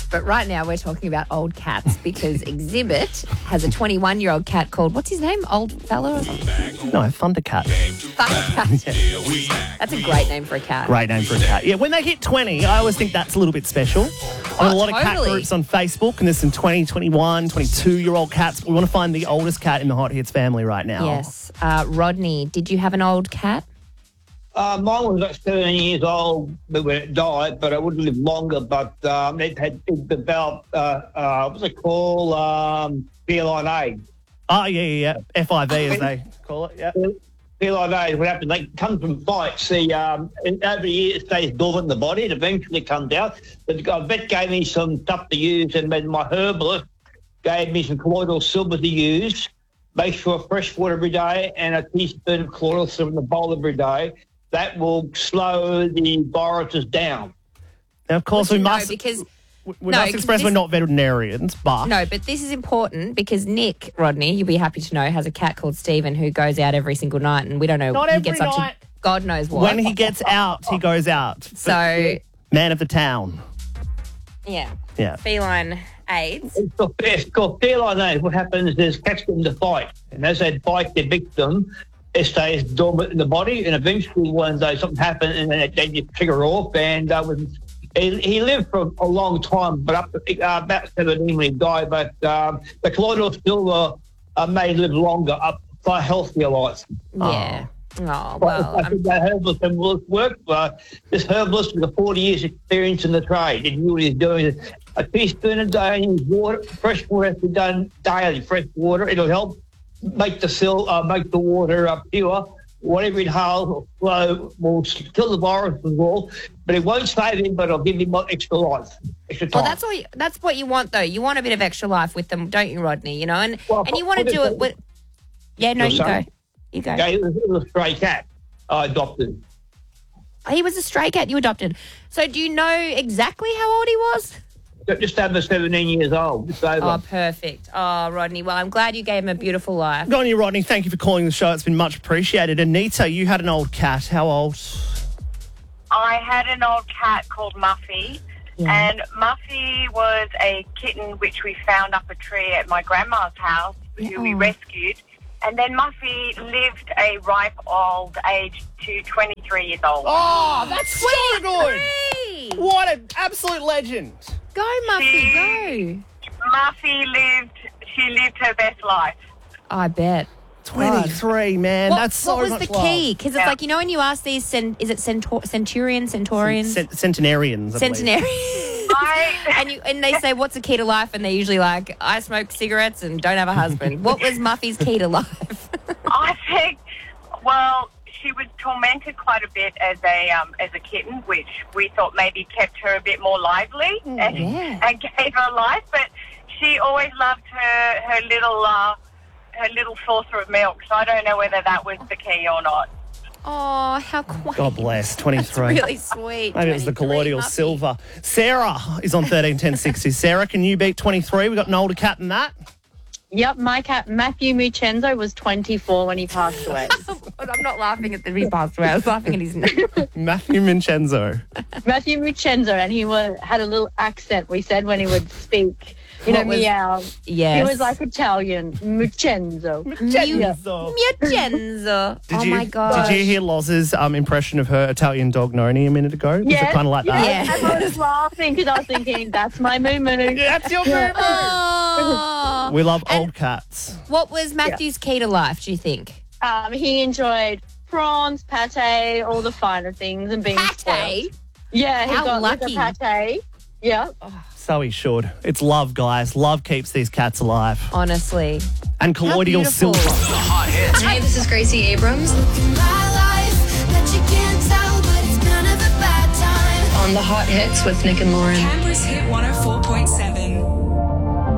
But right now we're talking about old cats because Exhibit has a 21-year-old cat called, what's his name? Old fella or something? No, Thundercat. Thundercat. That's a great name for a cat. Great name for a cat. Yeah, when they hit 20, I always think that's a little bit special. I've got a lot of cat groups on Facebook, and there's some 20, 21, 22-year-old cats. We want to find the oldest cat in the Hot Hits family right now. Yes. Rodney, did you have an old cat? Mine was like 17 years old when it died, but it would live longer. But it developed, what's it called? Feline AIDS. Oh, yeah. FIV, as they call it, yeah. Feline AIDS, what happens, they come from bites. Over the years, it stays dormant in the body. It eventually comes out. But the vet gave me some stuff to use, and then my herbalist gave me some colloidal silver to use. Make sure fresh water every day and a teaspoon of colloidal silver in the bowl every day. That will slow the viruses down. Now, of course, we must express we're not veterinarians, but... No, but this is important because Nick, Rodney, you'll be happy to know, has a cat called Stephen who goes out every single night, and we don't know... Not every night. God knows what. When he gets out, he goes out. So... Man of the town. Yeah. Yeah. Feline AIDS. It's called feline AIDS. What happens is cats get them to fight, and as they bite their victim, it stays dormant in the body, and eventually one day something happens and then they just trigger off. And he lived for a long time, but up to, about 17 when he died. But the colloidal silver made him live longer, up for a healthier life. Yeah. Oh, well. I think that herbalist will work. This herbalist with 40 years experience in the trade, and what he's doing is a teaspoon a day in water, fresh water has to be done daily, fresh water. It'll help make the water pure. Whatever it inhales will kill the virus as well, but it won't save him, but it'll give him extra life, extra time. Well, that's what you want, though. You want a bit of extra life with them, don't you, Rodney? You know, and you want to do it with... Yeah, no, you go. You go. Yeah, he was a stray cat I adopted. He was a stray cat you adopted. So do you know exactly how old he was? Just over 17 years old. Just over. Oh, perfect. Oh, Rodney. Well, I'm glad you gave him a beautiful life. Good on you, Rodney. Thank you for calling the show. It's been much appreciated. Anita, you had an old cat. How old? I had an old cat called Muffy. Yeah. And Muffy was a kitten which we found up a tree at my grandma's house, who we rescued. And then Muffy lived a ripe old age to 23 years old. Oh, that's so good. What an absolute legend. Go, Muffy, go. Muffy lived her best life. I bet. 23, man. That's so much love. What was the key? Because it's like, you know, when you ask these, is it Centaurians? Centenarians. Centenarians. And they say, what's the key to life? And they're usually like, I smoke cigarettes and don't have a husband. What was Muffy's key to life? I think, well, she was tormented quite a bit as a kitten, which we thought maybe kept her a bit more lively and gave her life. But she always loved her little saucer of milk. So I don't know whether that was the key or not. Oh, how quaint. God bless, 23. That's really sweet. Maybe it was the colloidal silver. Sarah is on 131060. Sarah, can you beat 23? We got an older cat than that. Yep, my cat, Matthew Muchenzo, was 24 when he passed away. I'm not laughing at the he passed away. I was laughing at his name. Matthew Muchenzo. Matthew Muchenzo, and he had a little accent, we said, when he would speak. Meow. Yes. He was like Italian. Muchenzo. Muchenzo. Oh, my God. Did you hear Loz's impression of her Italian dog, Noni, a minute ago? Was it kind of like that? Yeah. I was laughing because I was thinking, that's my moo-moo. Yeah, that's your moo-moo. Oh. We love old cats. What was Matthew's key to life, do you think? He enjoyed prawns, pate, all the finer things, and being pate? Yeah, he got lucky. Like a pate. Yeah. Oh, so he should. It's love, guys. Love keeps these cats alive. Honestly. And colloidal silver. The Hot Hits. Hi, this is Gracie Abrams. On The Hot Hits with Nick and Lauren. Canberra's Hit 104.7.